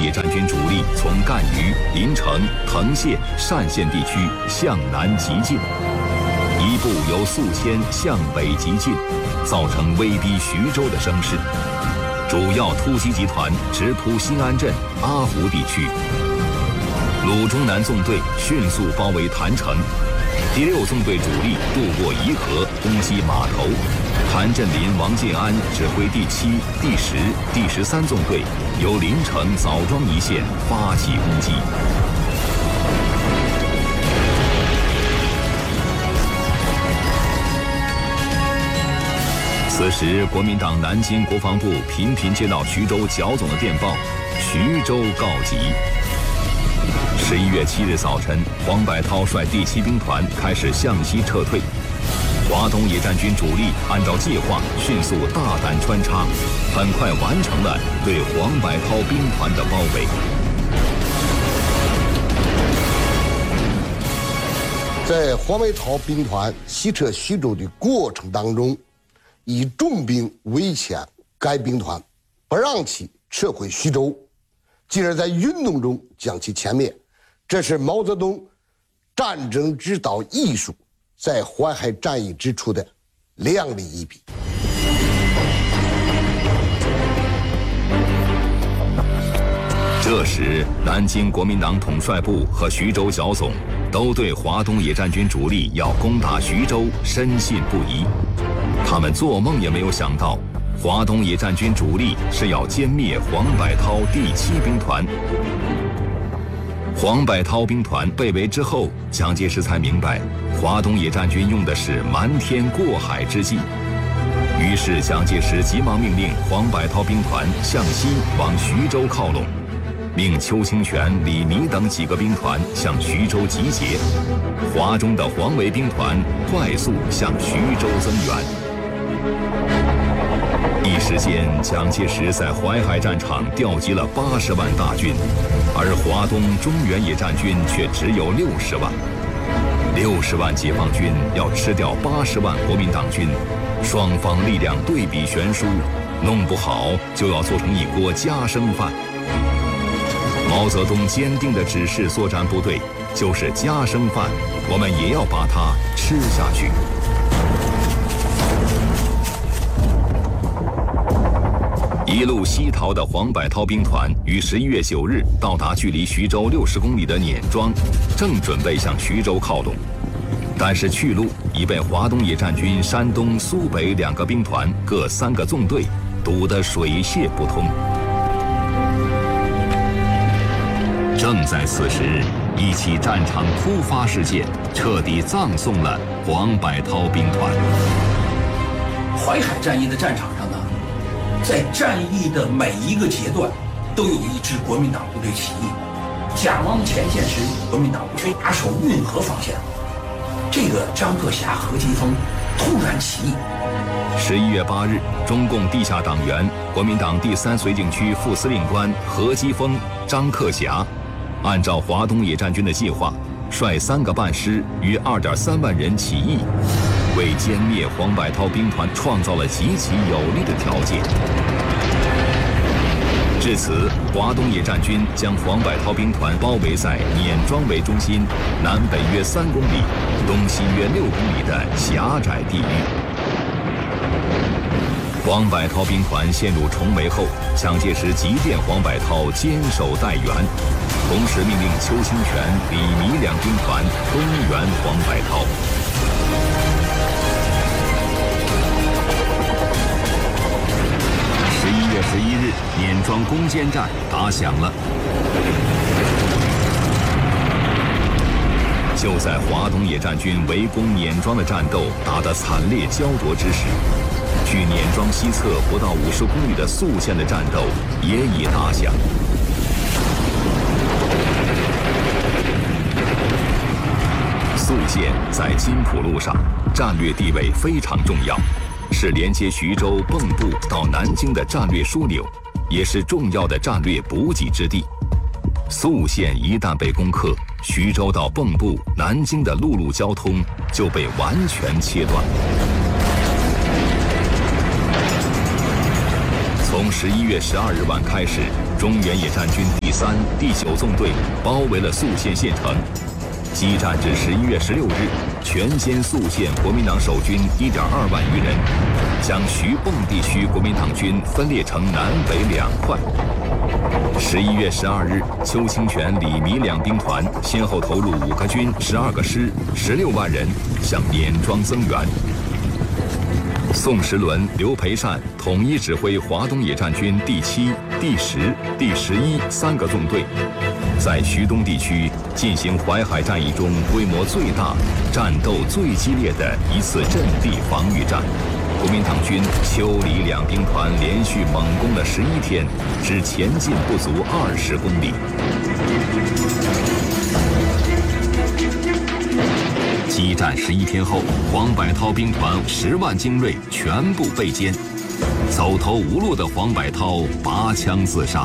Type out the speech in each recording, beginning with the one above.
野战军主力从赣榆、临城、藤县、单县地区向南急进，一部由宿迁向北急进，造成威逼徐州的声势。主要突击集团直扑新安镇、阿湖地区。鲁中南纵队迅速包围郯城，第6纵队主力渡过沂河，攻击码头。谭震林、王建安指挥第7、第10、第13纵队由临城、枣庄一线发起攻击。此时，国民党南京国防部频频接到徐州剿总的电报，徐州告急。11月7日早晨，黄百韬率第7兵团开始向西撤退。华东野战军主力按照计划迅速大胆穿插，很快完成了对黄百韬兵团的包围。 在黄百韬兵团西撤徐州的过程当中，以重兵围歼该兵团，不让其撤回徐州，继而在运动中将其歼灭。这是毛泽东战争指导艺术在淮海战役之初的亮丽一笔。 这时，南京国民党统帅部和徐州剿总都对华东野战军主力要攻打徐州深信不疑。他们做梦也没有想到，华东野战军主力是要歼灭黄百韬第7兵团。黄百韬兵团被围之后，蒋介石才明白，华东野战军用的是瞒天过海之计。于是，蒋介石急忙命令黄百韬兵团向西往徐州靠拢，命邱清泉、李弥等几个兵团向徐州集结，华中的黄维兵团快速向徐州增援。一时间，蒋介石在淮海战场调集了80万大军，而华东中原野战军却只有60万。60万解放军要吃掉80万国民党军，双方力量对比悬殊，弄不好就要做成一锅夹生饭。毛泽东坚定地指示作战部队，就是夹生饭，我们也要把它吃下去。一路西逃的黄百韬兵团于11月9日到达距离徐州60公里的碾庄，正准备向徐州靠拢，但是去路已被华东野战军山东、苏北2个兵团各3个纵队堵得水泄不通。正在此时，一起战场突发事件彻底葬送了黄百韬兵团。 淮海战役的战场上呢，在战役的每一个阶段，都有一支国民党部队起义。蒋汪前线时，国民党部队把守运河方向，这个张克侠、何基沣突然起义。 11月8日，中共地下党员、国民党第3绥靖区副司令官何基沣、张克侠，按照华东野战军的计划，率3个半师约2.3万人起义，为歼灭黄百韬兵团创造了极其有利的条件。至此，华东野战军将黄百韬兵团包围在碾庄为中心，南北约3公里，东西约6公里的狭窄地域。黄百韬兵团陷入重围后，蒋介石急电黄百韬坚守待援，同时命令邱清泉、李弥2兵团东援黄百韬。11月11日，碾庄攻坚战打响了。就在华东野战军围攻碾庄的战斗打得惨烈焦灼之时，距碾庄西侧不到50公里的宿县的战斗也已打响。宿县在金浦路上，战略地位非常重要，是连接徐州蚌埠到南京的战略枢纽，也是重要的战略补给之地。宿县一旦被攻克，徐州到蚌埠、南京的陆路交通就被完全切断。从从11月12日晚开始，中原野战军第3、第9纵队包围了宿县县城。激战至11月16日，全歼宿县国民党守军1.2万余人，将徐蚌地区国民党军分裂成南北2块。11月12日，邱清泉、李弥两兵团先后投入5个军、12个师、16万人，向缅庄增援。宋时轮、刘培善统一指挥华东野战军第7、第10、第11 3个纵队，在徐东地区进行淮海战役中规模最大、战斗最激烈的一次阵地防御战。国民党军邱、李两兵团连续猛攻了11天，只前进不足20公里。激战11天后，黄百韬兵团10万精锐全部被歼，走投无路的黄百韬拔枪自杀。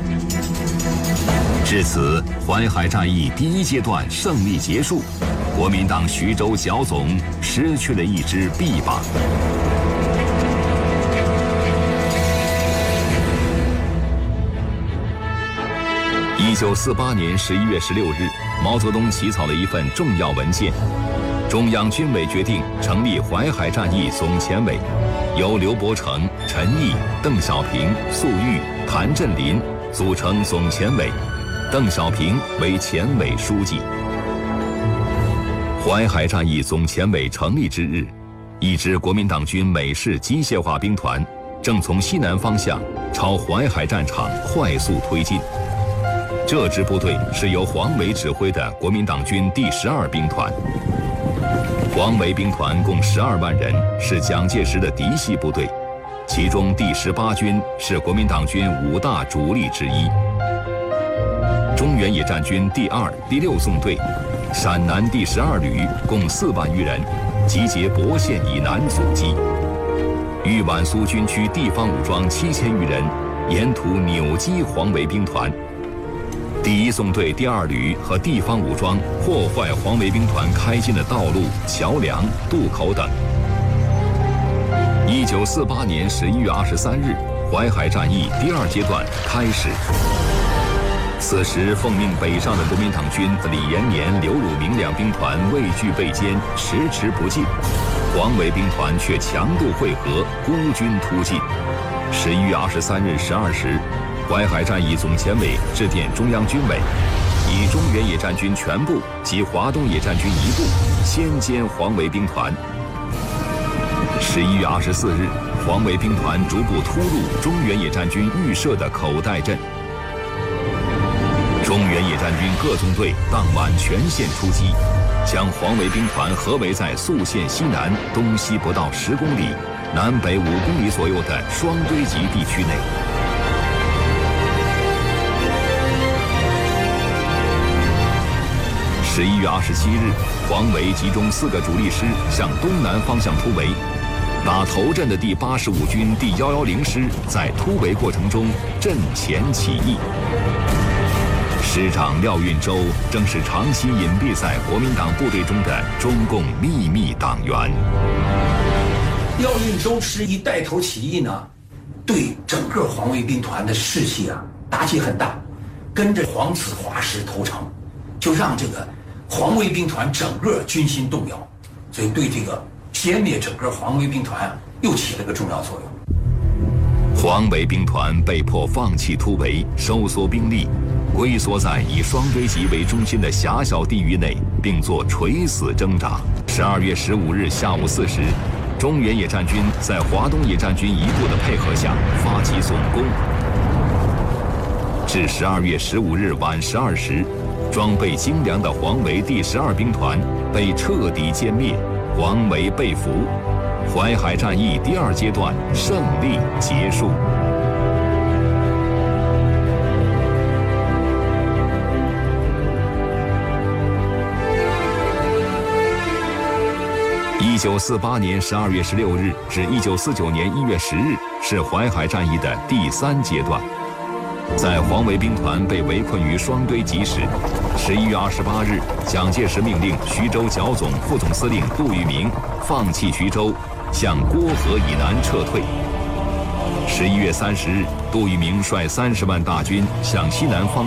至此，淮海战役第1阶段胜利结束，国民党徐州剿总失去了一支臂膀。1948年11月16日，毛泽东起草了一份重要文件，中央军委决定成立淮海战役总前委，由刘伯承、陈毅、邓小平、粟裕、谭震林组成总前委，邓小平为前委书记。淮海战役总前委成立之日，一支国民党军美式机械化兵团正从西南方向朝淮海战场快速推进。这支部队是由黄维指挥的国民党军第12兵团。黄维兵团共12万人，是蒋介石的嫡系部队，其中第18军是国民党军5大主力之一。中原野战军第2、第6纵队，陕南第12旅共4万余人，集结亳县以南阻击。豫皖苏军区地方武装7000余人，沿途扭击黄维兵团。第1纵队第2旅和地方武装破坏黄维兵团开进的道路、桥梁、渡口等。1948年11月23日，淮海战役第2阶段开始。此时，奉命北上的国民党军李延年、刘汝明两兵团畏惧被歼，迟迟不进；黄维兵团却强渡会合，孤军突进。11月23日12时。淮海战役总前委致电中央军委，以中原野战军全部及华东野战军一部先歼黄维兵团。11月24日，黄维兵团逐步突入中原野战军预设的口袋镇。中原野战军各纵队当晚全线出击，将黄维兵团合围在宿县西南东西不到10公里、南北5公里左右的双堆集地区内。11月27日，黄维集中4个主力师向东南方向突围，打头阵的第85军第110师在突围过程中阵前起义。师长廖运周正是长期隐蔽在国民党部队中的中共秘密党员。 廖运周师一带头起义呢，对整个黄维兵团的士气打击很大，跟着黄子华师投诚，就让这个黄维兵团整个军心动摇，所以对这个歼灭整个黄维兵团又起了个重要作用。 黄维兵团被迫放弃突围，收缩兵力，龟缩在以双堆集为中心的狭小地域内，并做垂死挣扎。12月15日下午4时，中原野战军在华东野战军一部的配合下发起总攻。至12月15日晚12时，装备精良的黄维第12兵团被彻底歼灭，黄维被俘，淮海战役第2阶段胜利结束。1948年12月16日至1949年1月10日是淮海战役的第3阶段。在黄维兵团被围困于双堆集时，11月28日，蒋介石命令徐州剿总副总司令杜聿明放弃徐州，向郭河以南撤退。 11月30日，杜聿明率30万大军向西南方